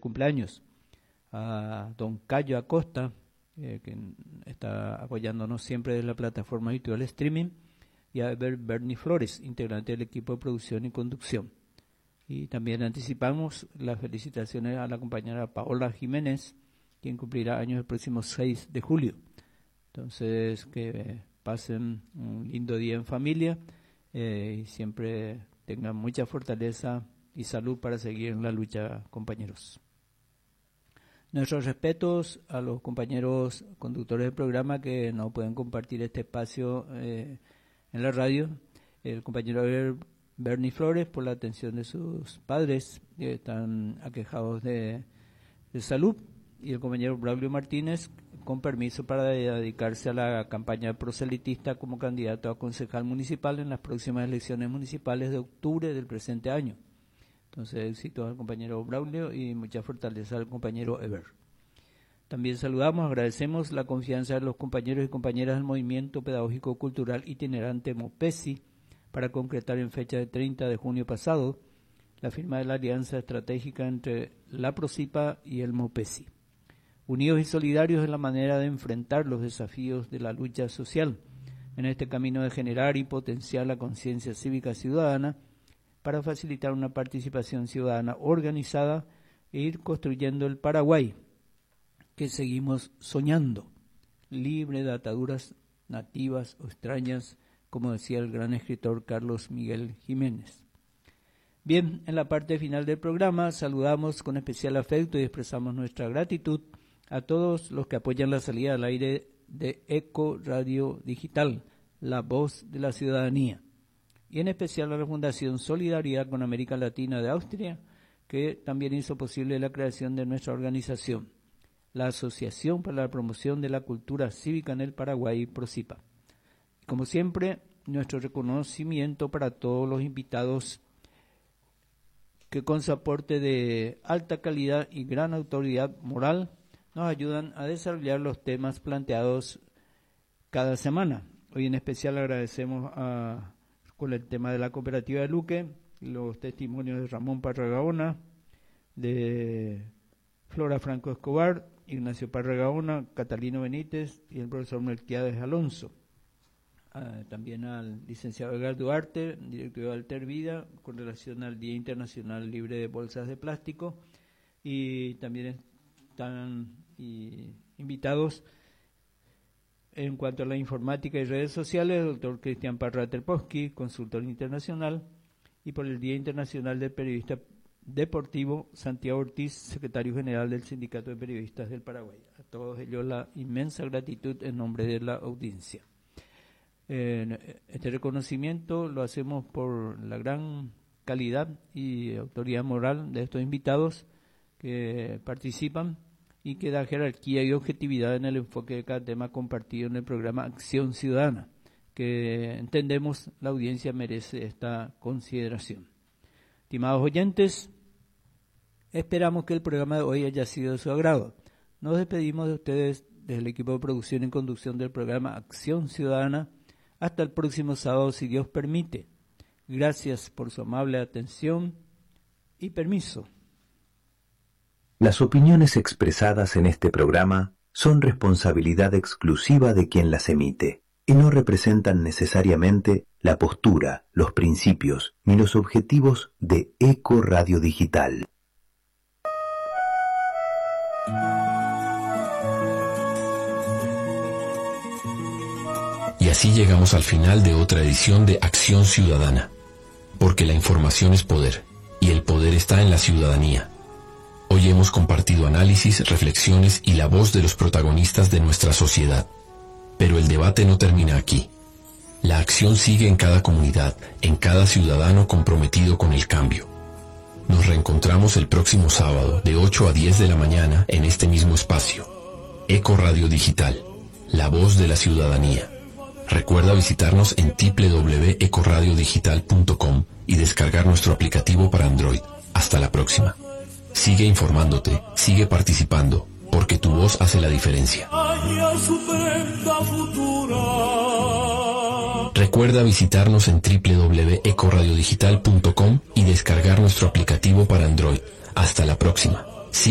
cumpleaños. A don Cayo Acosta, que está apoyándonos siempre desde la plataforma virtual streaming, y a Bernie Flores, integrante del equipo de producción y conducción. Y también anticipamos las felicitaciones a la compañera Paola Jiménez, quien cumplirá años el próximo 6 de julio. Entonces, que pasen un lindo día en familia y siempre tengan mucha fortaleza y salud para seguir en la lucha, compañeros. Nuestros respetos a los compañeros conductores del programa que no pueden compartir este espacio en la radio. El compañero Bernie Flores, por la atención de sus padres que están aquejados de salud, y el compañero Braulio Martínez, con permiso para dedicarse a la campaña proselitista como candidato a concejal municipal en las próximas elecciones municipales de octubre del presente año. Entonces, éxitos al compañero Braulio y mucha fortaleza al compañero Eber. También saludamos, agradecemos la confianza de los compañeros y compañeras del Movimiento Pedagógico Cultural Itinerante MOPESI para concretar en fecha de 30 de junio pasado la firma de la alianza estratégica entre la PROCIPA y el MOPESI. Unidos y solidarios en la manera de enfrentar los desafíos de la lucha social, en este camino de generar y potenciar la conciencia cívica ciudadana para facilitar una participación ciudadana organizada e ir construyendo el Paraguay que seguimos soñando, libre de ataduras nativas o extrañas, como decía el gran escritor Carlos Miguel Jiménez. Bien, en la parte final del programa saludamos con especial afecto y expresamos nuestra gratitud a todos los que apoyan la salida al aire de Eco Radio Digital, la voz de la ciudadanía, y en especial a la Fundación Solidaridad con América Latina de Austria, que también hizo posible la creación de nuestra organización, la Asociación para la Promoción de la Cultura Cívica en el Paraguay, PROCIPA. Como siempre, nuestro reconocimiento para todos los invitados que con su aporte de alta calidad y gran autoridad moral nos ayudan a desarrollar los temas planteados cada semana. Hoy en especial agradecemos con el tema de la cooperativa de Luque, los testimonios de Ramón Parra-Gaona, de Flora Franco Escobar, Ignacio Parra-Gaona, Catalino Benítez y el profesor Melquiades Alonso. También al licenciado Edgar Duarte, directivo de Alter Vida, con relación al Día Internacional Libre de Bolsas de Plástico, y también están invitados en cuanto a la informática y redes sociales, el doctor Cristian Parra Terpowski, consultor internacional, y por el Día Internacional del Periodista Deportivo, Santiago Ortiz, secretario general del Sindicato de Periodistas del Paraguay. A todos ellos la inmensa gratitud en nombre de la audiencia. Este reconocimiento lo hacemos por la gran calidad y autoridad moral de estos invitados que participan y que da jerarquía y objetividad en el enfoque de cada tema compartido en el programa Acción Ciudadana, que entendemos la audiencia merece esta consideración. Estimados oyentes, esperamos que el programa de hoy haya sido de su agrado. Nos despedimos de ustedes desde el equipo de producción y conducción del programa Acción Ciudadana. Hasta el próximo sábado, si Dios permite. Gracias por su amable atención y permiso. Las opiniones expresadas en este programa son responsabilidad exclusiva de quien las emite y no representan necesariamente la postura, los principios ni los objetivos de Eco Radio Digital. Y así llegamos al final de otra edición de Acción Ciudadana, porque la información es poder, y el poder está en la ciudadanía. Hoy hemos compartido análisis, reflexiones y la voz de los protagonistas de nuestra sociedad. Pero el debate no termina aquí. La acción sigue en cada comunidad, en cada ciudadano comprometido con el cambio. Nos reencontramos el próximo sábado de 8 a 10 de la mañana en este mismo espacio. Eco Radio Digital, la voz de la ciudadanía. Recuerda visitarnos en www.ecoradiodigital.com y descargar nuestro aplicativo para Android. Hasta la próxima. Sigue informándote, sigue participando, porque tu voz hace la diferencia. Recuerda visitarnos en www.ecoradiodigital.com y descargar nuestro aplicativo para Android. Hasta la próxima.